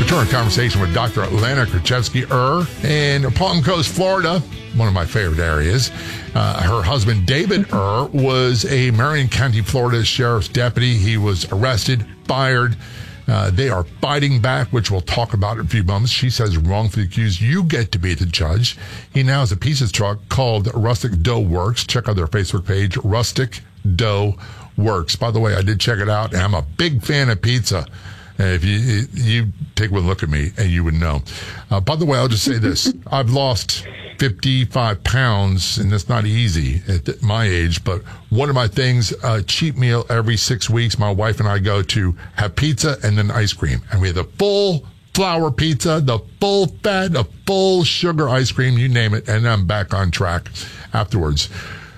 return our conversation with Dr. Atlanta Krzyzewski in Palm Coast, Florida, one of my favorite areas. Her husband, David was a Marion County, Florida Sheriff's deputy. He was arrested, fired. They are fighting back, which we'll talk about in a few moments. She says wrongfully accused. You get to be the judge. He now has a pizza truck called Rustic Dough Works. Check out their Facebook page, Rustic Dough Works. By the way, I did check it out, and I'm a big fan of pizza. If you take one look at me, and you would know. By the way, I'll just say this. I've lost 55 pounds, and that's not easy at my age, but one of my things, cheat meal every 6 weeks, my wife and I go to have pizza and then ice cream. And we have the full flour pizza, the full fat, the full sugar ice cream, you name it, and I'm back on track afterwards.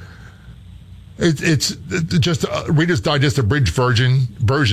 It's just Reader's Digest abridged version.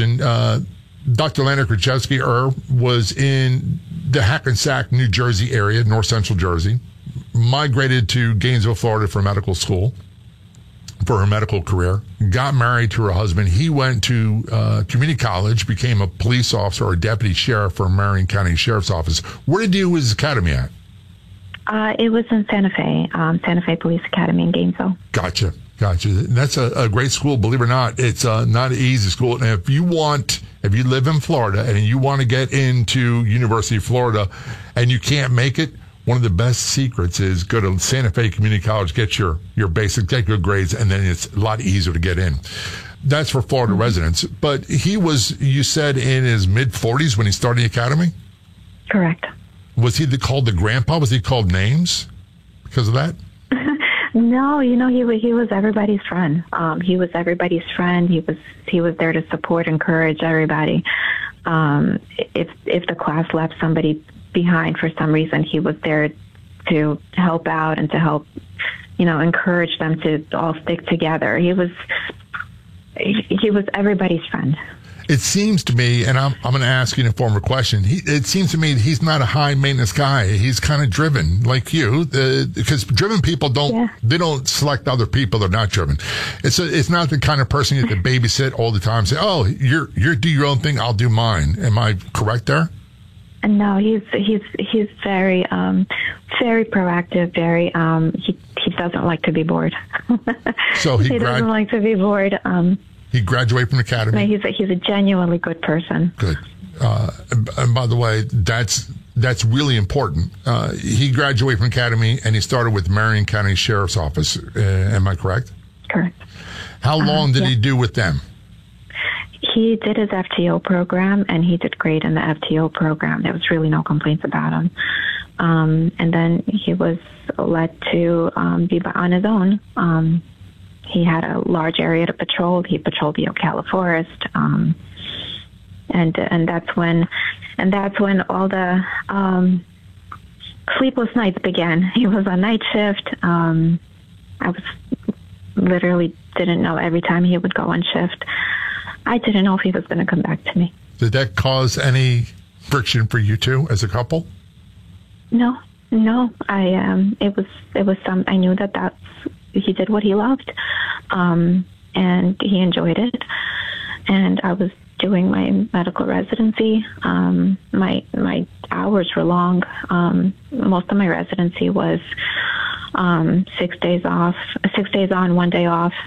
Dr. Atlanta Krzyzewski was in the Hackensack, New Jersey area, north central Jersey, migrated to Gainesville, Florida for medical school, for her medical career, got married to her husband. He went to community college, became a police officer or deputy sheriff for Marion County Sheriff's Office. Where did he do his academy at? It was in Santa Fe Police Academy in Gainesville. Gotcha. That's a great school. Believe it or not, it's not an easy school. And if you live in Florida and you want to get into University of Florida and you can't make it, one of the best secrets is go to Santa Fe Community College, get your basic, get good grades, and then it's a lot easier to get in. That's for Florida residents. But he was, you said, in his mid-40s when he started the academy? Correct. Was he called the grandpa? Was he called names because of that? No, he was everybody's friend. He was everybody's friend. He was there to support, encourage everybody. If the class left somebody behind for some reason, he was there to help out and to help, encourage them to all stick together. He was everybody's friend. It seems to me, and I'm going to ask you in a form of question, it seems to me that he's not a high-maintenance guy. He's kind of driven, like you, because driven people they don't select other people that are not driven. It's not the kind of person you have to babysit all the time, say, oh, you do your own thing, I'll do mine. Am I correct there? No, he's very, very proactive, very, he doesn't like to be bored. So he doesn't like to be bored. He graduated from the academy. No, he's a genuinely good person. Good. And by the way, that's really important. He graduated from academy and he started with Marion County Sheriff's Office. Am I correct? Correct. How long did he do with them? He did his FTO program and he did great in the FTO program. There was really no complaints about him. And then he was led to be on his own. He had a large area to patrol. He patrolled the Ocala Forest, and that's when all the sleepless nights began. He was on night shift. I was literally didn't know every time he would go on shift. I didn't know if he was going to come back to me. Did that cause any friction for you two as a couple? No. It was some. I knew that he did what he loved, and he enjoyed it. And I was doing my medical residency. My hours were long. Most of my residency was 6 days on, 1 day off.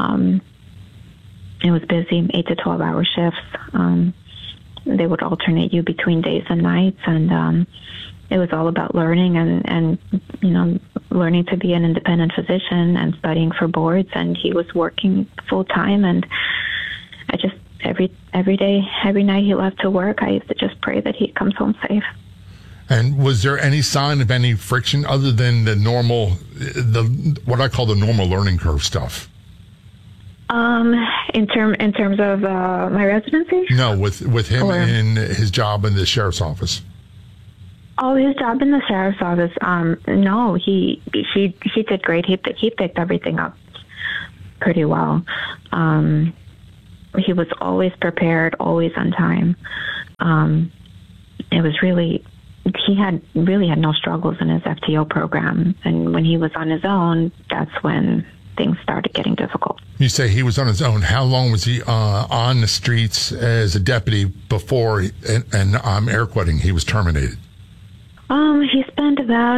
It was busy, 8 to 12 hour shifts. They would alternate you between days and nights, and it was all about learning and learning to be an independent physician and studying for boards. And he was working full time, and I just every day, every night he left to work, I used to just pray that he comes home safe. And was there any sign of any friction other than the normal, what I call the normal learning curve stuff? In terms of my residency? No, with him in his job in the sheriff's office. Oh, his job in the sheriff's office. No, he did great. He picked everything up pretty well. He was always prepared, always on time. It was he had no struggles in his FTO program. And when he was on his own, that's when things started getting difficult. You say he was on his own. How long was he on the streets as a deputy before, and I'm air quoting, he was terminated? He spent about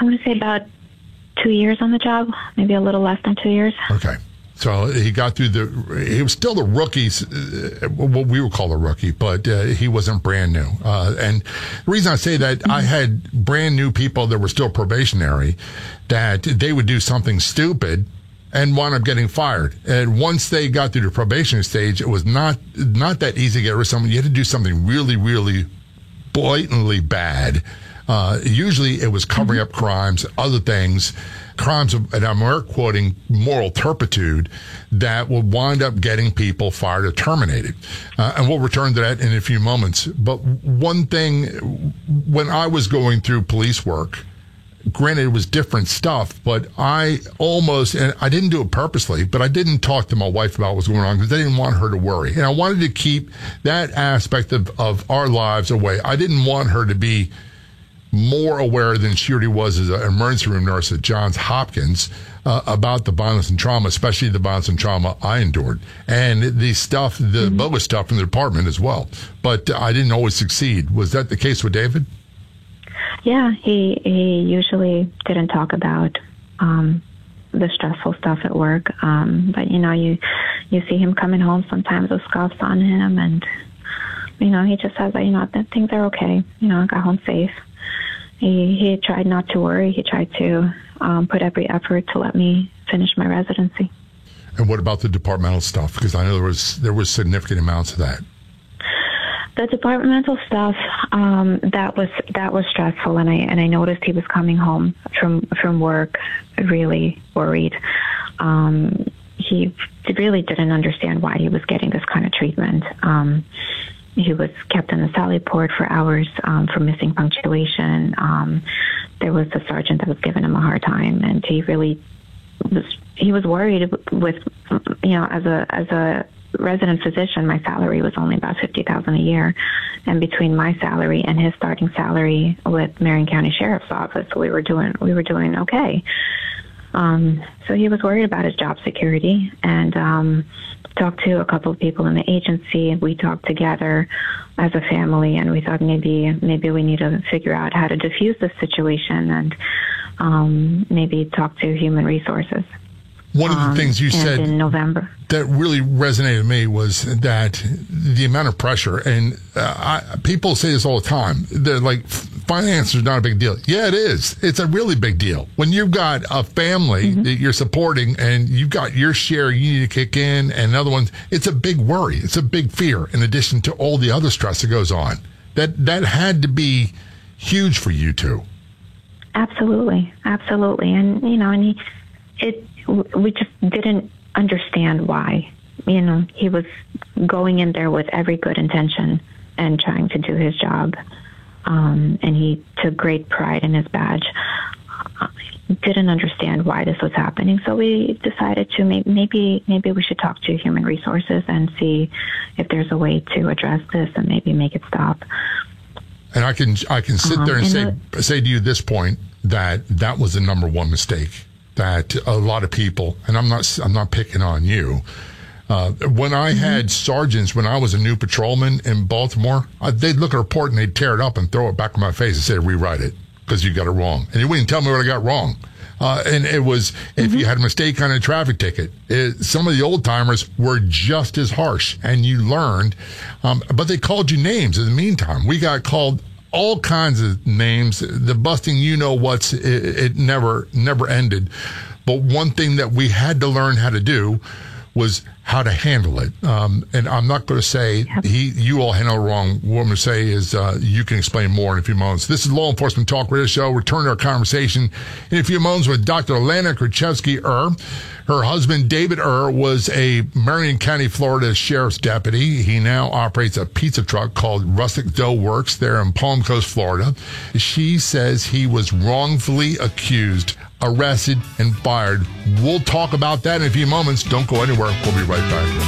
2 years on the job, maybe a little less than 2 years. Okay. So he got through he was still the rookies, what we would call a rookie, but he wasn't brand new. And the reason I say that, I had brand new people that were still probationary, that they would do something stupid and wound up getting fired. And once they got through the probation stage, it was not that easy to get rid of someone. You had to do something really, really blatantly bad. Usually it was covering up crimes, other things, crimes of, and I'm air quoting, moral turpitude, that would wind up getting people fired or terminated. And we'll return to that in a few moments. But one thing, when I was going through police work, granted it was different stuff, but I almost, and I didn't do it purposely, but I didn't talk to my wife about what was going on because I didn't want her to worry. And I wanted to keep that aspect of our lives away. I didn't want her to be more aware than she already was as an emergency room nurse at Johns Hopkins about the violence and trauma, especially the violence and trauma I endured. And the stuff, the bogus stuff in the department as well. But I didn't always succeed. Was that the case with David? Yeah, he usually didn't talk about the stressful stuff at work. But, you see him coming home sometimes with scuffs on him. And, he just says that things are okay. I got home safe. He tried not to worry. He tried to put every effort to let me finish my residency. And what about the departmental stuff? Because I know there was significant amounts of that. The departmental stuff that was stressful, and I noticed he was coming home from work really worried. He really didn't understand why he was getting this kind of treatment. He was kept in the Sally Port for hours for missing punctuation. There was a sergeant that was giving him a hard time, and he was worried with, as a resident physician, my salary was only about $50,000 a year, and between my salary and his starting salary with Marion County Sheriff's Office, we were doing okay. So he was worried about his job security, and talked to a couple of people in the agency, and we talked together as a family, and we thought maybe we need to figure out how to diffuse this situation, and maybe talk to human resources. One of the things you said in November that really resonated with me was that the amount of pressure, and people say this all the time, they're like, finance is not a big deal. Yeah, it is. It's a really big deal. When you've got a family that you're supporting and you've got your share you need to kick in and another one, it's a big worry. It's a big fear in addition to all the other stress that goes on. That had to be huge for you two. Absolutely. And, we just didn't understand why. He was going in there with every good intention and trying to do his job. And he took great pride in his badge. Didn't understand why this was happening. So we decided to maybe we should talk to human resources and see if there's a way to address this and maybe make it stop. And I can sit there and say to you at this point that was the number one mistake that a lot of people, and I'm not picking on you. When I had sergeants, when I was a new patrolman in Baltimore, they'd look at a report and they'd tear it up and throw it back in my face and say, rewrite it because you got it wrong. And you wouldn't tell me what I got wrong. And it was, if you had a mistake on a traffic ticket, some of the old timers were just as harsh, and you learned, but they called you names in the meantime. We got called all kinds of names. The busting, it never ended. But one thing that we had to learn how to do was how to handle it. And I'm not going to say you all handle it wrong. What I'm going to say is you can explain more in a few moments. This is Law Enforcement Talk Radio Show. Return to our conversation in a few moments with Dr. Alana Kruczewski-Ur. Her husband, David Ur, was a Marion County, Florida Sheriff's deputy. He now operates a pizza truck called Rustic Dough Works there in Palm Coast, Florida. She says he was wrongfully accused, arrested, and fired. We'll talk about that in a few moments. Don't go anywhere. We'll be right back.